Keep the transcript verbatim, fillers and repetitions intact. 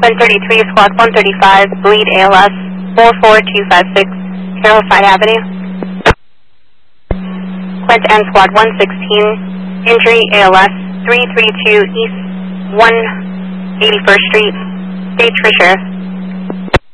one thirty-three, Squad one thirty-five, bleed A L S, four four two five six, Carolside Avenue. Quint N Squad one sixteen, injury A L S, three three two East one eighty-first Street, stage for sheriff.